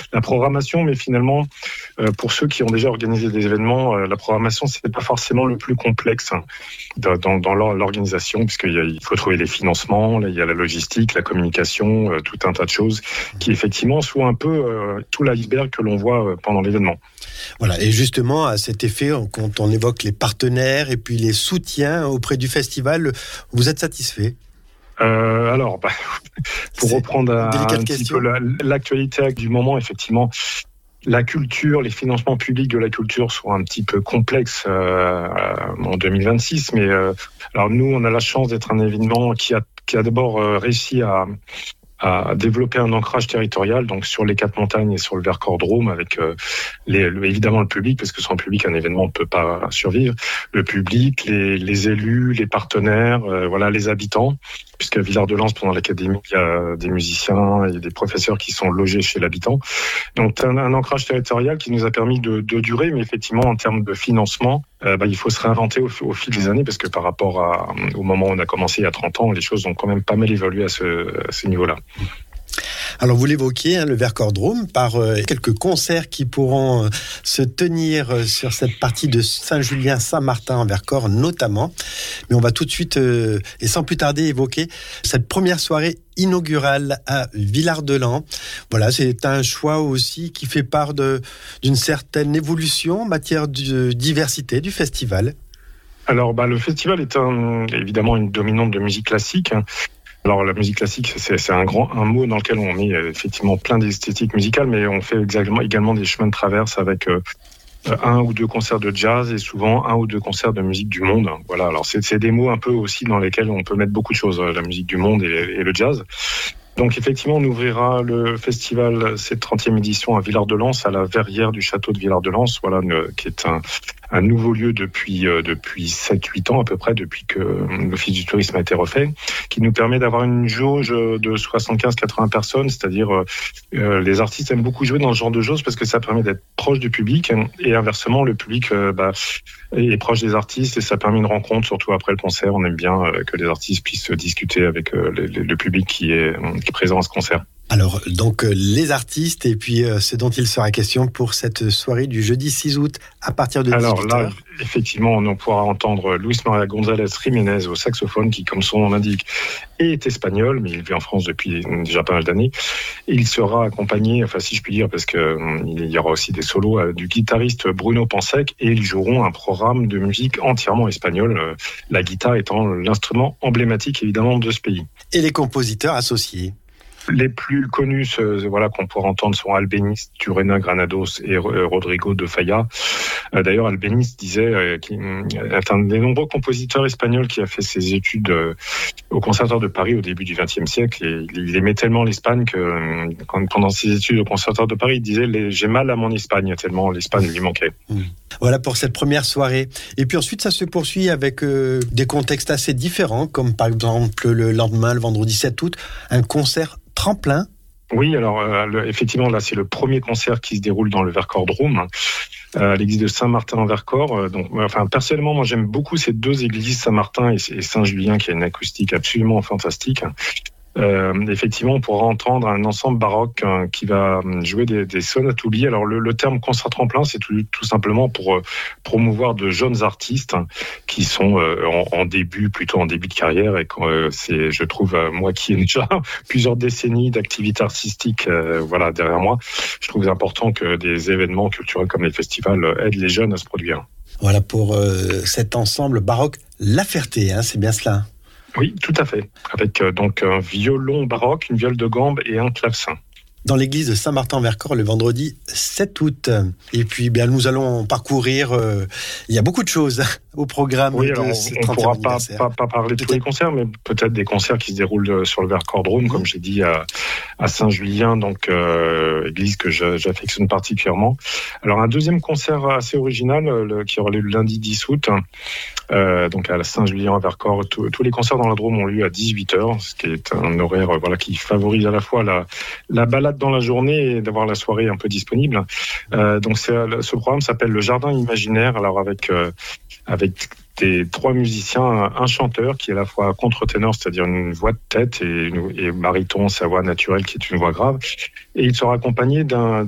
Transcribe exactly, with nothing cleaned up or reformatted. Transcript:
la programmation, mais finalement, euh, pour ceux qui ont déjà organisé des événements, euh, la programmation, c'est pas forcément le plus complexe hein, dans, dans l'organisation, puisqu'il y a, il faut trouver les financements, là, il y a la logistique, la communication, euh, tout un tas de choses qui effectivement sont un peu euh, tout l'iceberg que l'on voit euh, pendant l'événement. Voilà, et justement, à cet effet, quand on évoque les partenaires et puis les soutiens auprès du festival, vous êtes satisfait ? Euh, alors, bah, pour C'est reprendre un, un petit question. peu la, l'actualité du moment, effectivement, la culture, les financements publics de la culture sont un petit peu complexes euh, en deux mille vingt-six. Mais euh, alors nous, on a la chance d'être un événement qui a, qui a d'abord euh, réussi à à développer un ancrage territorial, donc sur les quatre montagnes et sur le Vercors Drôme, avec euh, les, le, évidemment le public, parce que sans le public, un événement ne peut pas survivre. Le public, les, les élus, les partenaires, euh, voilà, les habitants, puisqu'à Villard-de-Lans, pendant l'académie, il y a des musiciens et des professeurs qui sont logés chez l'habitant. Donc un, un ancrage territorial qui nous a permis de, de durer, mais effectivement, en termes de financement, euh, bah, il faut se réinventer au, au fil des années, parce que par rapport à, au moment où on a commencé il y a trente ans, les choses ont quand même pas mal évolué à ce, à ce niveau-là. Alors vous l'évoquiez, hein, le Vercors Drôme, par euh, quelques concerts qui pourront euh, se tenir euh, sur cette partie de Saint-Julien-Saint-Martin en Vercors notamment. Mais on va tout de suite, euh, et sans plus tarder, évoquer cette première soirée inaugurale à Villard-de-Lans. Voilà, c'est un choix aussi qui fait part de, d'une certaine évolution en matière de diversité du festival. Alors bah, le festival est un, évidemment une dominante de musique classique. Alors la musique classique, c'est, c'est un grand un mot dans lequel on met effectivement plein d'esthétiques musicales, mais on fait également, également des chemins de traverse avec euh, un ou deux concerts de jazz et souvent un ou deux concerts de musique du monde. Voilà, alors c'est, c'est des mots un peu aussi dans lesquels on peut mettre beaucoup de choses, la musique du monde et, et le jazz. Donc effectivement, on ouvrira le festival, cette trentième édition à Villard-de-Lans, à la verrière du château de Villard-de-Lans, voilà, ne, qui est un, un nouveau lieu depuis, euh, depuis sept huit ans à peu près, depuis que l'Office du tourisme a été refait, qui nous permet d'avoir une jauge de soixante-quinze à quatre-vingts personnes, c'est-à-dire euh, les artistes aiment beaucoup jouer dans ce genre de choses parce que ça permet d'être proche du public, et inversement, le public euh, bah, est proche des artistes et ça permet une rencontre, surtout après le concert. On aime bien euh, que les artistes puissent discuter avec euh, le, le public qui est, qui est présent à ce concert. Alors, donc, euh, les artistes et puis euh, ce dont il sera question pour cette soirée du jeudi six août à partir de Alors dix-huit heures. là, effectivement, on pourra entendre Luis Maria González Jiménez au saxophone, qui, comme son nom l'indique, est espagnol, mais il vit en France depuis déjà pas mal d'années. Et il sera accompagné, enfin si je puis dire, parce que euh, il y aura aussi des solos, euh, du guitariste Bruno Pansec, et ils joueront un programme de musique entièrement espagnol, euh, la guitare étant l'instrument emblématique évidemment de ce pays. Et les compositeurs associés. Les plus connus, euh, voilà, qu'on pourra entendre sont Albéniz, Turena Granados et euh, Rodrigo de Falla. Euh, d'ailleurs, Albéniz disait euh, qu'il est un des nombreux compositeurs espagnols qui a fait ses études euh, au Conservatoire de Paris au début du vingtième siècle. Et il aimait tellement l'Espagne que euh, quand, pendant ses études au Conservatoire de Paris, il disait les, « j'ai mal à mon Espagne », tellement l'Espagne lui manquait. Mmh. Voilà pour cette première soirée. Et puis ensuite, ça se poursuit avec euh, des contextes assez différents, comme par exemple le lendemain, le vendredi sept août, un concert tremplin. Oui, alors euh, le, effectivement, là, c'est le premier concert qui se déroule dans le Vercors Drôme, euh, à l'église de Saint-Martin-en-Vercors. Euh, donc, enfin, personnellement, moi, j'aime beaucoup ces deux églises, Saint-Martin et, et Saint-Julien, qui a une acoustique absolument fantastique. Euh, effectivement, on pourra entendre un ensemble baroque hein, qui va jouer des, des sonates oubliées. Alors, le, le terme concert tremplin, c'est tout, tout simplement pour euh, promouvoir de jeunes artistes hein, qui sont euh, en, en début, plutôt en début de carrière. Et euh, c'est, je trouve, euh, moi qui ai déjà plusieurs décennies d'activité artistique, euh, voilà, derrière moi, je trouve important que des événements culturels comme les festivals aident les jeunes à se produire. Voilà pour euh, cet ensemble baroque La Ferté, hein, c'est bien cela. Oui, tout à fait. Avec euh, donc un violon baroque, une viole de gambe et un clavecin. Dans l'église de Saint-Martin-en-Vercors le vendredi sept août. Et puis, bien, nous allons parcourir. Euh, il y a beaucoup de choses au programme oui, de alors, ce on ne pourra pas, anniversaire. pas, pas parler de peut-être. tous les concerts, mais peut-être des concerts qui se déroulent sur le Vercors Drôme, mmh. comme j'ai dit, à, à Saint-Julien, donc euh, église que je, j'affectionne particulièrement. Alors, un deuxième concert assez original le, qui aura lieu le lundi dix août. Euh, donc à la Saint-Julien à Vercors, tous, tous les concerts dans la Drôme ont lieu à dix-huit heures, ce qui est un horaire voilà qui favorise à la fois la, la balade dans la journée et d'avoir la soirée un peu disponible. Euh, donc c'est, ce programme s'appelle le Jardin Imaginaire, alors avec euh, avec des trois musiciens, un chanteur qui est à la fois contre-ténor, c'est-à-dire une voix de tête, et, une, et baryton, sa voix naturelle qui est une voix grave, et il sera accompagné d'un